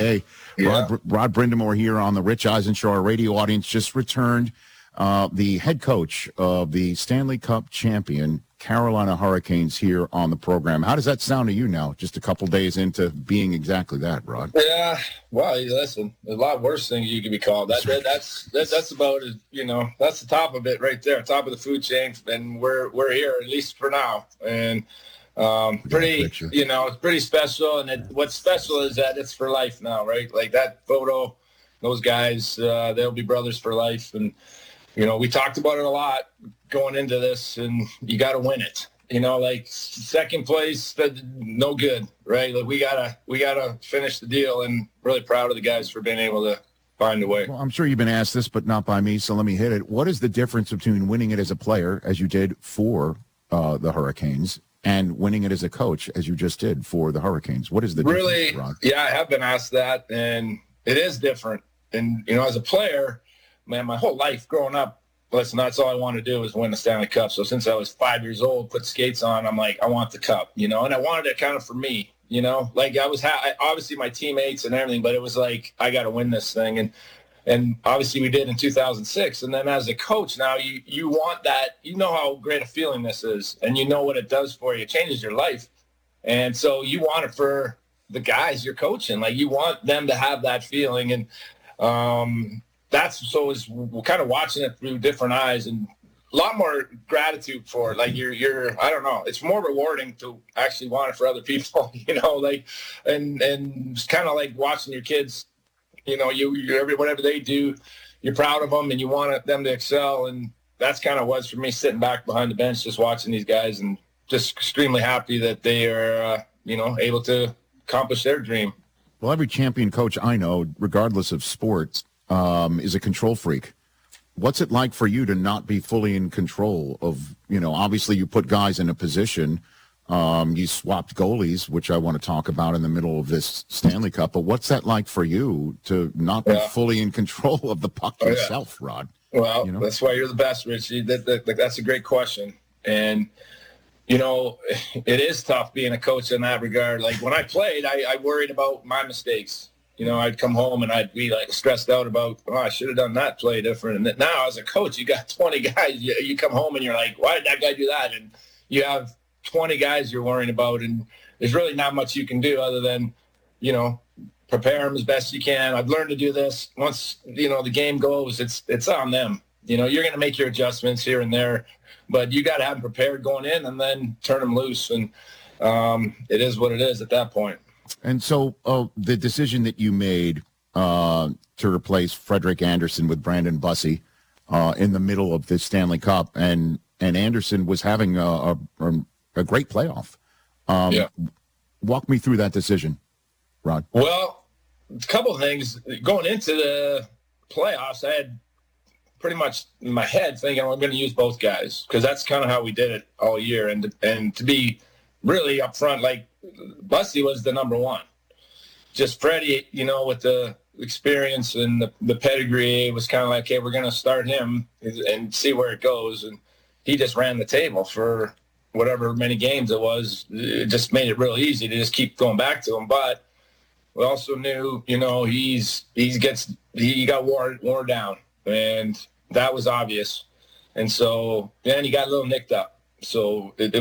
Hey, Yeah. Rod Brindamore here on the Rich Eisen Show. Our radio audience just returned. The head coach of the Stanley Cup champion Carolina Hurricanes here on the program. How does that sound to you now, just a couple days into being exactly that, Rod? Yeah. Well, listen, a lot worse things you could be called. That's about it. That's the top of it right there, top of the food chain, and we're here at least for now. And it's pretty special. And what's special is that it's for life now, right? Like that photo, those guys, they'll be brothers for life. And we talked about it a lot going into this, and you got to win it. Like second place, no good, right? Like we gotta finish the deal, and really proud of the guys for being able to find a way. Well, I'm sure you've been asked this, but not by me, so let me hit it. What is the difference between winning it as a player, as you did for the Hurricanes, and winning it as a coach, as you just did for the Hurricanes? What is the difference, Rod? Yeah, I have been asked that, and it is different. And as a player, man, my whole life growing up, listen, that's all I wanted to do was win the Stanley Cup. So since I was 5 years old, put skates on, I'm like, I want the cup, and I wanted it kind of for me, like I was obviously my teammates and everything, but it was like, I got to win this thing. And obviously we did in 2006. And then as a coach now, you want that, how great a feeling this is, and what it does for you. It changes your life. And so you want it for the guys you're coaching. Like you want them to have that feeling. And, we're kind of watching it through different eyes, and a lot more gratitude for it. Like I don't know, it's more rewarding to actually want it for other people, and it's kind of like watching your kids, whatever they do, you're proud of them and you want them to excel. And that's kind of was for me, sitting back behind the bench, just watching these guys, and just extremely happy that they are, able to accomplish their dream. Well, every champion coach I know, regardless of sports, is a control freak. What's it like for you to not be fully in control of, obviously you put guys in a position, you swapped goalies, which I want to talk about in the middle of this Stanley Cup, but what's that like for you to not be fully in control of the puck yourself, Rod? Well, that's why you're the best, Richie. That's a great question. And, it is tough being a coach in that regard. Like when I played, I worried about my mistakes. I'd come home and I'd be like stressed out about, I should have done that play different. And now as a coach, you got 20 guys. You come home and you're like, why did that guy do that? And you have 20 guys you're worrying about, and there's really not much you can do other than, prepare them as best you can. I've learned to do this. Once, the game goes, it's on them. You're going to make your adjustments here and there, but you got to have them prepared going in and then turn them loose. And it is what it is at that point. And so the decision that you made to replace Frederik Andersen with Brandon Bussi in the middle of this Stanley Cup, and Andersen was having a great playoff. Walk me through that decision, Rod. Well, a couple of things. Going into the playoffs, I had pretty much in my head thinking I'm going to use both guys, because that's kind of how we did it all year. And to be really upfront, like, Bussi was the number one. Just Freddie, with the experience and the pedigree, was kind of like, hey, we're going to start him and see where it goes. And he just ran the table for whatever many games it was. It just made it real easy to just keep going back to him. But we also knew, he got worn down, and that was obvious. And so then he got a little nicked up. So it